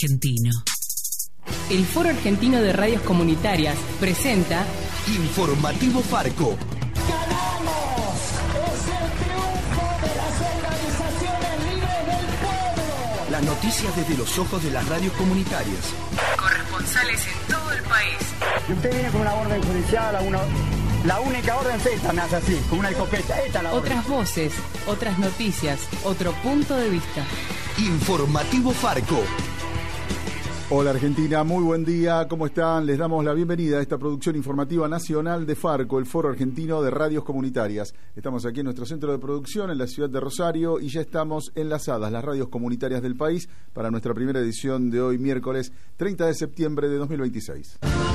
argentino. El Foro Argentino de Radios Comunitarias presenta Informativo Farco. ¡Ganamos! ¡Es el triunfo de las organizaciones libres del pueblo! Las noticias desde los ojos de las radios comunitarias. corresponsales en todo el país. Y usted viene con una orden judicial, la única orden es esta, me hace así, con una escopeta. Esta es la orden. Otras voces, otras noticias, otro punto de vista. Informativo Farco. Hola Argentina, muy buen día, ¿cómo están? Les damos la bienvenida a esta producción informativa nacional de Farco, el Foro Argentino de Radios Comunitarias. Estamos aquí en nuestro centro de producción en la ciudad de Rosario y ya estamos enlazadas las radios comunitarias del país para nuestra primera edición de hoy, miércoles 30 de septiembre de 2026.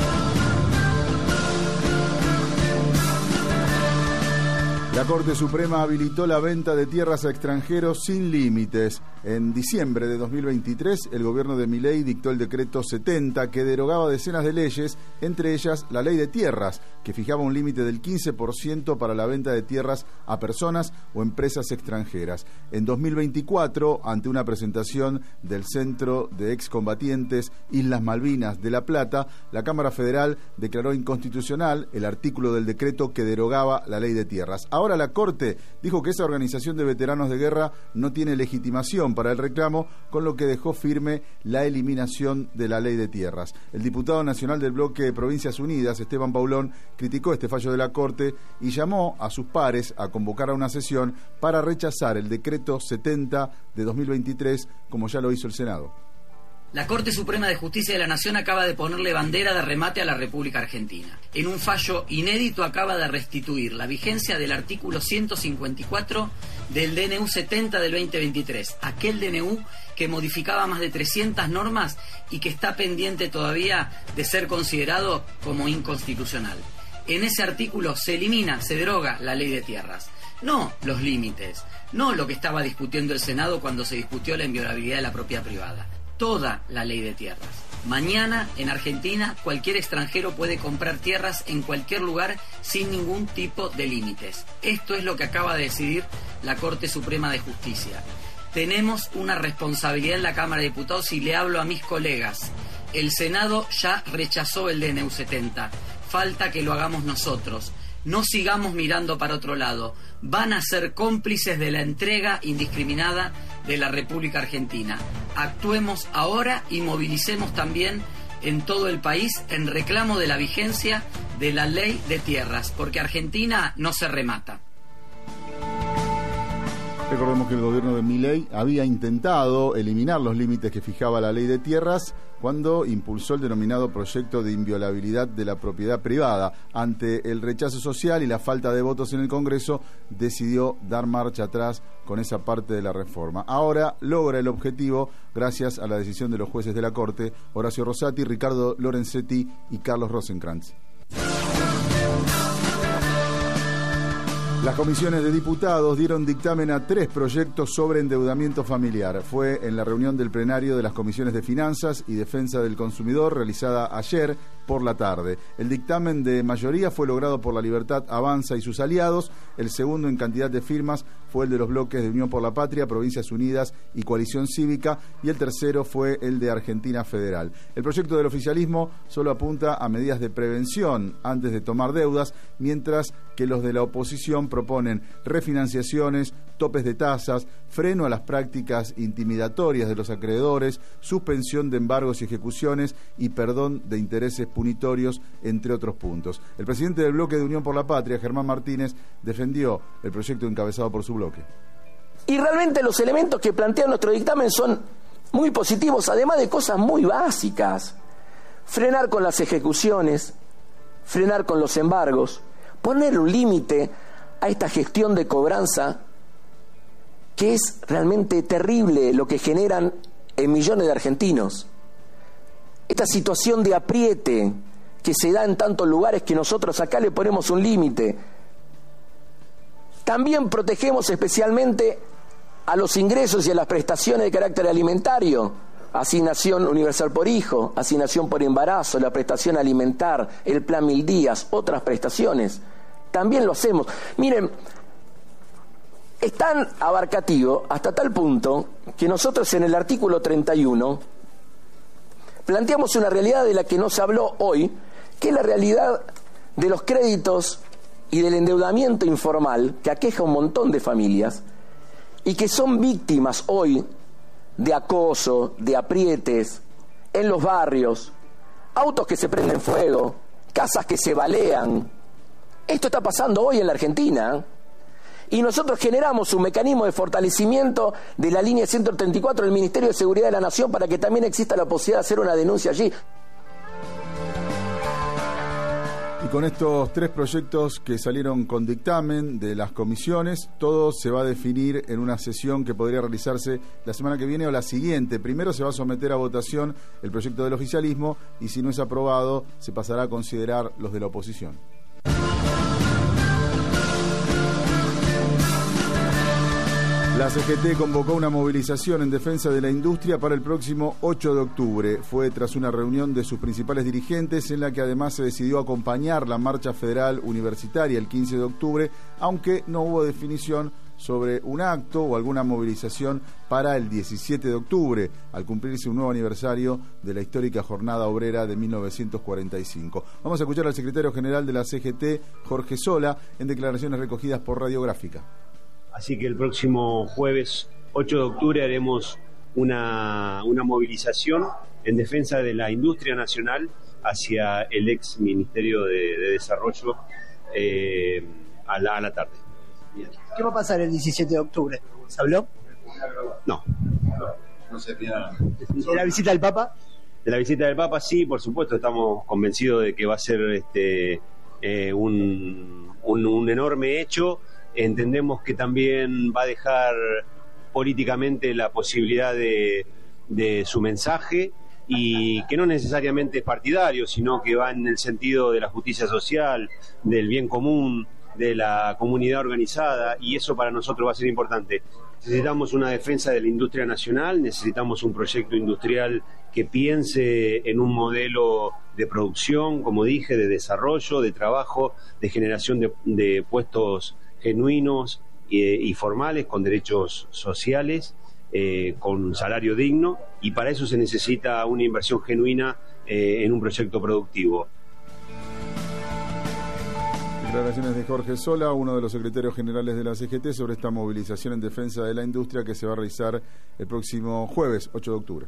La Corte Suprema habilitó la venta de tierras a extranjeros sin límites. En diciembre de 2023, el gobierno de Milei dictó el decreto 70 que derogaba decenas de leyes, entre ellas la ley de tierras, que fijaba un límite del 15% para la venta de tierras a personas o empresas extranjeras. En 2024, ante una presentación del Centro de Excombatientes Islas Malvinas de La Plata, la Cámara Federal declaró inconstitucional el artículo del decreto que derogaba la ley de tierras. Ahora la Corte dijo que esa organización de veteranos de guerra no tiene legitimación para el reclamo, con lo que dejó firme la eliminación de la ley de tierras. El diputado nacional del bloque de Provincias Unidas, Esteban Paulón, criticó este fallo de la Corte y llamó a sus pares a convocar a una sesión para rechazar el decreto 70 de 2023, como ya lo hizo el Senado. La Corte Suprema de Justicia de la Nación acaba de ponerle bandera de remate a la República Argentina. En un fallo inédito acaba de restituir la vigencia del artículo 154 del DNU 70 del 2023, aquel DNU que modificaba más de 300 normas y que está pendiente todavía de ser considerado como inconstitucional. En ese artículo se elimina, se deroga la ley de tierras. No los límites, no lo que estaba discutiendo el Senado cuando se discutió la inviolabilidad de la propiedad privada. Toda la ley de tierras. Mañana, en Argentina, cualquier extranjero puede comprar tierras en cualquier lugar sin ningún tipo de límites. Esto es lo que acaba de decidir la Corte Suprema de Justicia. Tenemos una responsabilidad en la Cámara de Diputados y le hablo a mis colegas. El Senado ya rechazó el DNU 70. Falta que lo hagamos nosotros. No sigamos mirando para otro lado. Van a ser cómplices de la entrega indiscriminada de la República Argentina. Actuemos ahora y movilicemos también en todo el país en reclamo de la vigencia de la ley de tierras, porque Argentina no se remata. Recordemos que el gobierno de Milei había intentado eliminar los límites que fijaba la ley de tierras cuando impulsó el denominado proyecto de inviolabilidad de la propiedad privada. Ante el rechazo social y la falta de votos en el Congreso, decidió dar marcha atrás con esa parte de la reforma. Ahora logra el objetivo gracias a la decisión de los jueces de la Corte, Horacio Rosati, Ricardo Lorenzetti y Carlos Rosenkrantz. Las comisiones de diputados dieron dictamen a 3 proyectos sobre endeudamiento familiar. Fue en la reunión del plenario de las comisiones de Finanzas y Defensa del Consumidor realizada ayer por la tarde. El dictamen de mayoría fue logrado por La Libertad Avanza y sus aliados. El segundo en cantidad de firmas fue el de los bloques de Unión por la Patria, Provincias Unidas y Coalición Cívica, y el tercero fue el de Argentina Federal. El proyecto del oficialismo solo apunta a medidas de prevención antes de tomar deudas, mientras que los de la oposición proponen refinanciaciones, topes de tasas, freno a las prácticas intimidatorias de los acreedores, suspensión de embargos y ejecuciones y perdón de intereses punitorios, entre otros puntos. El presidente del bloque de Unión por la Patria, Germán Martínez, defendió el proyecto encabezado por su bloque. Y realmente los elementos que plantea nuestro dictamen son muy positivos, además de cosas muy básicas. Frenar con las ejecuciones, frenar con los embargos, poner un límite a esta gestión de cobranza que es realmente terrible lo que generan en millones de argentinos. Esta situación de apriete que se da en tantos lugares que nosotros acá le ponemos un límite. También protegemos especialmente a los ingresos y a las prestaciones de carácter alimentario, asignación universal por hijo, asignación por embarazo, la prestación alimentar, el plan 1000 días, otras prestaciones. También lo hacemos. Miren, es tan abarcativo hasta tal punto que nosotros en el artículo 31 planteamos una realidad de la que no se habló hoy, que es la realidad de los créditos y del endeudamiento informal que aqueja a un montón de familias y que son víctimas hoy de acoso, de aprietes en los barrios, autos que se prenden fuego, casas que se balean. Esto está pasando hoy en la Argentina. Y nosotros generamos un mecanismo de fortalecimiento de la línea 134 del Ministerio de Seguridad de la Nación para que también exista la posibilidad de hacer una denuncia allí. Y con estos 3 proyectos que salieron con dictamen de las comisiones, todo se va a definir en una sesión que podría realizarse la semana que viene o la siguiente. Primero se va a someter a votación el proyecto del oficialismo y si no es aprobado se pasará a considerar los de la oposición. La CGT convocó una movilización en defensa de la industria para el próximo 8 de octubre. Fue tras una reunión de sus principales dirigentes en la que además se decidió acompañar la marcha federal universitaria el 15 de octubre, aunque no hubo definición sobre un acto o alguna movilización para el 17 de octubre, al cumplirse un nuevo aniversario de la histórica jornada obrera de 1945. Vamos a escuchar al secretario general de la CGT, Jorge Sola, en declaraciones recogidas por Radiográfica. Así que el próximo jueves 8 de octubre haremos una movilización en defensa de la industria nacional hacia el ex Ministerio de Desarrollo a la tarde. ¿Qué va a pasar el 17 de octubre? ¿Se habló? No. No se pida. ¿De la visita del Papa? De la visita del Papa, sí, por supuesto, estamos convencidos de que va a ser un enorme hecho. Entendemos que también va a dejar políticamente la posibilidad de su mensaje y que no necesariamente es partidario, sino que va en el sentido de la justicia social, del bien común, de la comunidad organizada, y eso para nosotros va a ser importante. Necesitamos una defensa de la industria nacional, necesitamos un proyecto industrial que piense en un modelo de producción, como dije, de desarrollo, de trabajo, de generación de puestos genuinos y formales, con derechos sociales, con salario digno, y para eso se necesita una inversión genuina en un proyecto productivo. Declaraciones de Jorge Sola, uno de los secretarios generales de la CGT, sobre esta movilización en defensa de la industria que se va a realizar el próximo jueves 8 de octubre.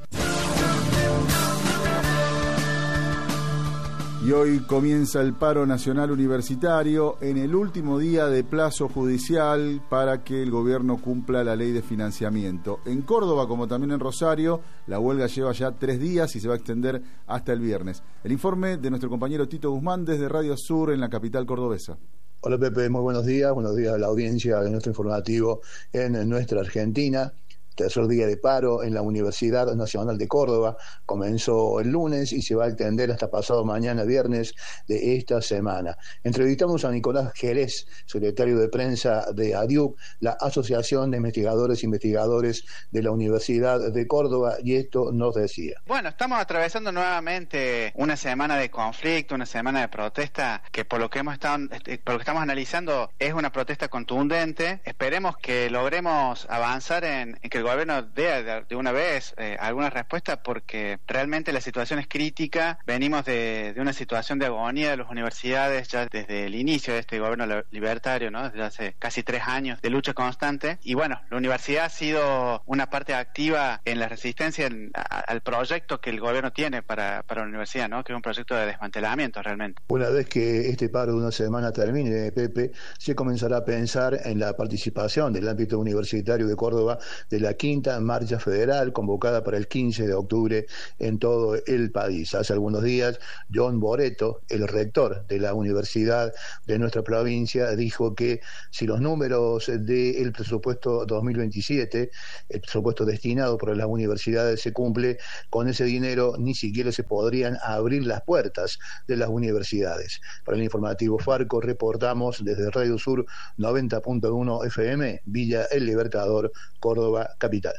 Y hoy comienza el paro nacional universitario en el último día de plazo judicial para que el gobierno cumpla la ley de financiamiento. En Córdoba, como también en Rosario, la huelga lleva ya 3 días y se va a extender hasta el viernes. El informe de nuestro compañero Tito Guzmán desde Radio Sur en la capital cordobesa. Hola Pepe, muy buenos días a la audiencia de nuestro informativo en nuestra Argentina. Tercer día de paro en la Universidad Nacional de Córdoba. Comenzó el lunes y se va a extender hasta pasado mañana, viernes de esta semana. Entrevistamos a Nicolás Jerez, secretario de prensa de ADIUC, la Asociación de Investigadores e Investigadores de la Universidad de Córdoba, y esto nos decía. Bueno, estamos atravesando nuevamente una semana de conflicto, una semana de protesta, que por lo que estamos analizando es una protesta contundente. Esperemos que logremos avanzar en que el gobierno dé de una vez alguna respuesta, porque realmente la situación es crítica. Venimos de una situación de agonía de las universidades ya desde el inicio de este gobierno libertario, ¿no? Desde hace casi 3 años de lucha constante. Y bueno, la universidad ha sido una parte activa en la resistencia al proyecto que el gobierno tiene para la universidad, ¿no? Que es un proyecto de desmantelamiento realmente. Una vez que este paro de una semana termine, Pepe, se comenzará a pensar en la participación del ámbito universitario de Córdoba de la quinta marcha federal convocada para el 15 de octubre en todo el país. Hace algunos días, John Boreto, el rector de la universidad de nuestra provincia, dijo que si los números del presupuesto 2027, el presupuesto destinado por las universidades, se cumple, con ese dinero ni siquiera se podrían abrir las puertas de las universidades. Para el informativo Farco reportamos desde Radio Sur 90.1 FM, Villa El Libertador, Córdoba, capital.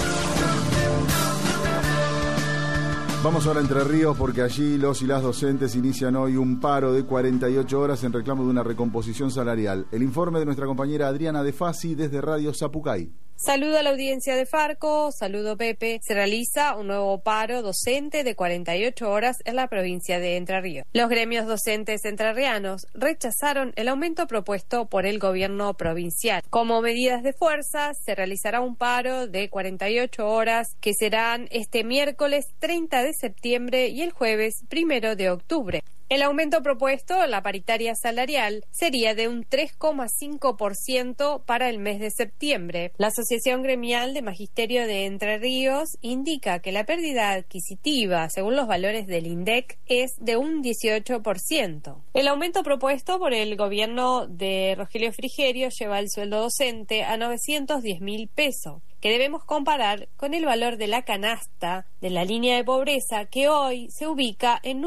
Vamos ahora a Entre Ríos, porque allí los y las docentes inician hoy un paro de 48 horas en reclamo de una recomposición salarial. El informe de nuestra compañera Adriana De Fasi desde Radio Zapucay. Saludo a la audiencia de Farco, saludo Pepe. Se realiza un nuevo paro docente de 48 horas en la provincia de Entre Ríos. Los gremios docentes entrerrianos rechazaron el aumento propuesto por el gobierno provincial. Como medidas de fuerza, se realizará un paro de 48 horas que serán este miércoles 30 de septiembre y el jueves 1 de octubre. El aumento propuesto, la paritaria salarial, sería de un 3,5% para el mes de septiembre. La Asociación Gremial de Magisterio de Entre Ríos indica que la pérdida adquisitiva, según los valores del INDEC, es de un 18%. El aumento propuesto por el gobierno de Rogelio Frigerio lleva el sueldo docente a 910.000 pesos. Que debemos comparar con el valor de la canasta de la línea de pobreza, que hoy se ubica en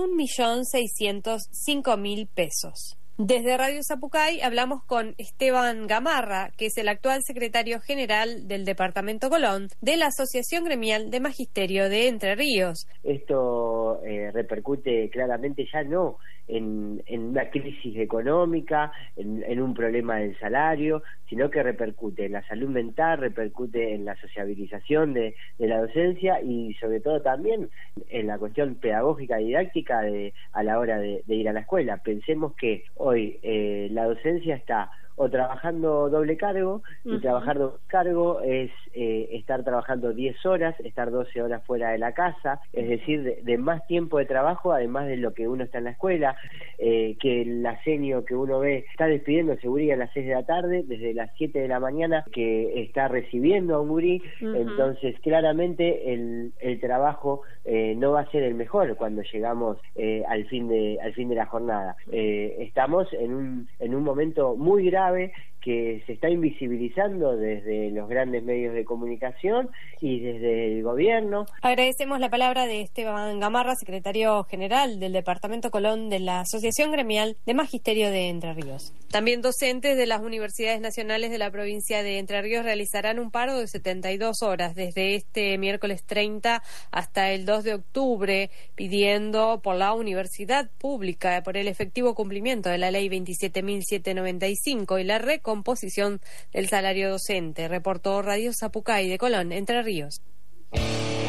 1.605.000 pesos. Desde Radio Zapucay hablamos con Esteban Gamarra, que es el actual secretario general del Departamento Colón de la Asociación Gremial de Magisterio de Entre Ríos. Esto repercute claramente ya no en una crisis económica, en un problema del salario, sino que repercute en la salud mental, repercute en la sociabilización de la docencia y sobre todo también en la cuestión pedagógica y didáctica a la hora de ir a la escuela. Pensemos que hoy la docencia está o trabajando doble cargo, y trabajar doble cargo es estar trabajando 10 horas, estar 12 horas fuera de la casa, es decir, de más tiempo de trabajo, además de lo que uno está en la escuela, que el asenio que uno ve está despidiendo ese gurí a las 6 de la tarde, desde las 7 de la mañana que está recibiendo a un gurí, entonces claramente el trabajo no va a ser el mejor cuando llegamos al fin de la jornada. Estamos en un momento muy grave que se está invisibilizando desde los grandes medios de comunicación y desde el gobierno. Agradecemos la palabra de Esteban Gamarra, secretario general del Departamento Colón de la Asociación Gremial de Magisterio de Entre Ríos. También docentes de las universidades nacionales de la provincia de Entre Ríos realizarán un paro de 72 horas desde este miércoles 30 hasta el 2 de octubre, pidiendo por la universidad pública, por el efectivo cumplimiento de la ley 27.795 y la recomposición del salario docente, reportó Radio Zapucay de Colón, Entre Ríos.